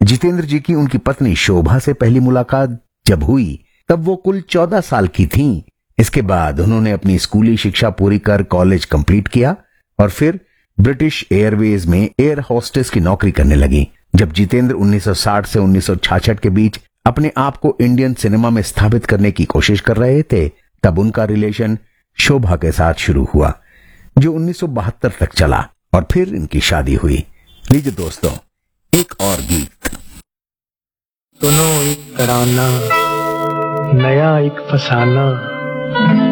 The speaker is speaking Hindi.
जितेंद्र जी की उनकी पत्नी शोभा से पहली मुलाकात जब हुई तब वो कुल 14 साल की थीं। इसके बाद उन्होंने अपनी स्कूली शिक्षा पूरी कर कॉलेज कंप्लीट किया और फिर ब्रिटिश एयरवेज में एयर होस्टेस की नौकरी करने लगी। जब जितेंद्र 1960 से 1966 के बीच अपने आप को इंडियन सिनेमा में स्थापित करने की कोशिश कर रहे थे, तब उनका रिलेशन शोभा के साथ शुरू हुआ, जो 1972 तक चला और फिर इनकी शादी हुई। लीजिए दोस्तों, एक और गीत। दोनों एक तराना, नया एक फसाना।